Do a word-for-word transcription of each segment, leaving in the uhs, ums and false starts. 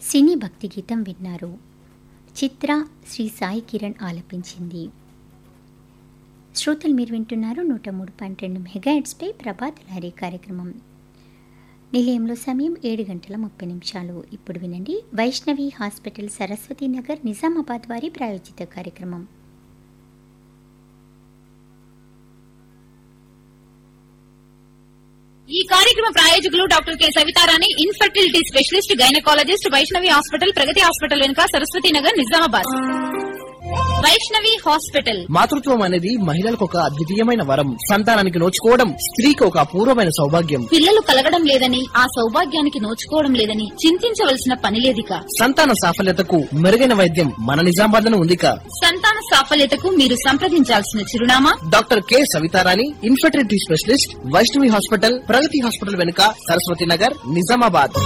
సినీ భక్తి గీతం విన్నారు. చిత్ర శ్రీ సాయి కిరణ్ ఆలపించింది. శ్రోతలు మీరు వింటున్నారు నూట మూడు పాయింట్ రెండు మెగాహెర్ట్జ్పై ప్రభాత్ లహరి కార్యక్రమం. నిలయంలో సమయం ఏడు గంటల ముప్పై నిమిషాలు. ఇప్పుడు వినండి వైష్ణవి హాస్పిటల్ సరస్వతి నగర్ నిజామాబాద్ వారి ప్రాయోజిత కార్యక్రమం. ఈ కార్యక్రమ ప్రాయోజకులు doctor K Savitha Rani, infertility specialist, gynaecologist, Vaishnavi hospital, ప్రగతి హాస్పిటల్ వెనుక, సరస్వతి నగర్, నిజామాబాద్. వైష్ణవి హాస్పిటల్. మాతృత్వం అనేది మహిళలకు ఒక అద్వితీయమైన వరం. సంతానానికి నోచుకోవడం స్త్రీకి ఒక అపూర్వమైన సౌభాగ్యం. పిల్లలు కలగడం లేదని, ఆ సౌభాగ్యానికి నోచుకోవడం లేదని చింతించవలసిన పని లేదిక. సంతాన సాఫల్యతకు మెరుగైన వైద్యం మన నిజామాబాద్ లో ఉందిక. సంతాన సాఫల్యతకు మీరు సంప్రదించాల్సిన చిరునామా doctor K Savitha Rani, infertility specialist, Vaishnavi hospital, ప్రగతి హాస్పిటల్ వెనుక, సరస్వతి నగర్, నిజామాబాద్.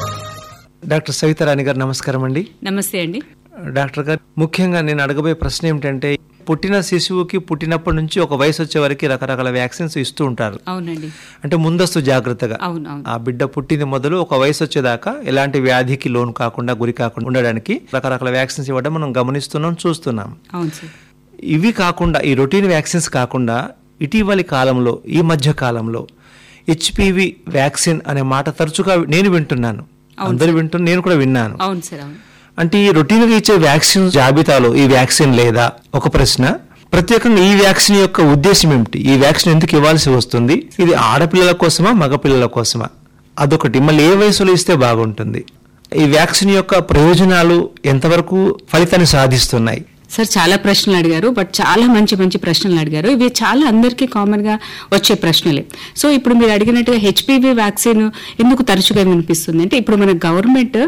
డాక్టర్ సవితారాణి గారు నమస్కారం అండి. నమస్తే అండి డాక్టర్ గారు, ముఖ్యంగా నేను అడగబోయే ప్రశ్న ఏమిటంటే, పుట్టిన శిశువుకి పుట్టినప్పటి నుంచి ఒక వయసు వచ్చే వరకు రకరకాల వ్యాక్సిన్స్ ఇస్తూ ఉంటారు. అవునండి. అంటే ముందస్తు జాగ్రత్తగా అవును ఆ బిడ్డ పుట్టింది మొదలు ఒక వయసు వచ్చేదాకా ఎలాంటి వ్యాధికి లోను కాకుండా, గురి కాకుండా ఉండడానికి రకరకాల వ్యాక్సిన్స్ ఇవ్వడం మనం గమనిస్తున్నాం, చూస్తున్నాం. అవును సార్. ఇవి కాకుండా, ఈ రొటీన్ వ్యాక్సిన్స్ కాకుండా ఇటీవలి కాలంలో, ఈ మధ్య కాలంలో హెచ్పివి వ్యాక్సిన్ అనే మాట తరచుగా నేను వింటున్నాను. అందరూ వింటున్నా, నేను కూడా విన్నాను. అవును సార్. అవును. అంటే ఈ రొటీన్గా ఇచ్చే వ్యాక్సిన్ జాబితాలో ఈ వ్యాక్సిన్ లేదా? ఒక ప్రశ్న. ప్రత్యేకంగా ఈ వ్యాక్సిన్ యొక్క ఉద్దేశం ఏమిటి? ఈ వ్యాక్సిన్ ఎందుకు ఇవ్వాల్సి వస్తుంది? ఇది ఆడపిల్లల కోసమా, మగపిల్లల కోసమా? అదొకటి. మళ్ళీ ఏ వయసులో ఇస్తే బాగుంటుంది? ఈ వ్యాక్సిన్ యొక్క ప్రయోజనాలు ఎంతవరకు ఫలితాన్ని సాధిస్తున్నాయి? సార్, చాలా ప్రశ్నలు అడిగారు, బట్ చాలా మంచి మంచి ప్రశ్నలు అడిగారు. ఇవి చాలా అందరికీ కామన్ గా వచ్చే ప్రశ్నలే. సో ఇప్పుడు మీరు అడిగినట్టుగా హెచ్పివి వ్యాక్సిన్ ఎందుకు తరచుగా వినిపిస్తుంది అంటే, ఇప్పుడు మన గవర్నమెంట్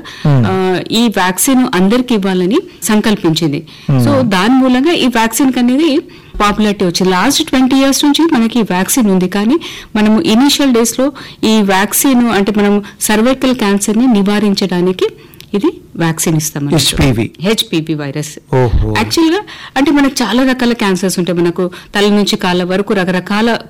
ఈ వ్యాక్సిన్ అందరికి ఇవ్వాలని సంకల్పించింది. సో దాని మూలంగా ఈ వ్యాక్సిన్ అనేది పాపులారిటీ వచ్చింది. లాస్ట్ ట్వంటీ ఇయర్స్ నుంచి మనకి ఈ వ్యాక్సిన్ ఉంది. కానీ మనము ఇనిషియల్ డేస్ లో ఈ వ్యాక్సిన్ అంటే మనం సర్వైకల్ క్యాన్సర్ ని నివారించడానికి ఇది వ్యాక్సిన్ ఇస్తాం. హెచ్పివి హెచ్పివి వైరస్ యాక్చువల్ గా అంటే మనకు చాలా రకాల క్యాన్సర్స్ ఉంటాయి. మనకు తల నుంచి కాళ్ళ వరకు రకరకాల